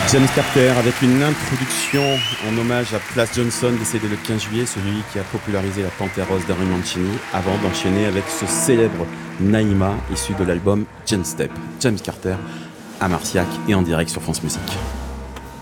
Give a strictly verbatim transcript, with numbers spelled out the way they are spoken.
James Carter avec une introduction en hommage à Plas Johnson, décédé le quinze juillet, celui qui a popularisé la Panthère rose d'Henry Mancini, avant d'enchaîner avec ce célèbre Naïma, issu de l'album Gen Step. James Carter à Marciac et en direct sur France Musique.